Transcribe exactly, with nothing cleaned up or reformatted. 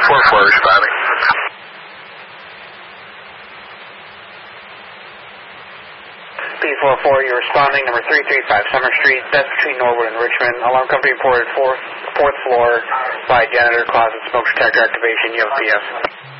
four four responding. B four four, you're responding, number three three five Summer Street, that's between Norwood and Richmond. Alarm company reported fourth, fourth floor by janitor closet smoke detector activation. You have P S.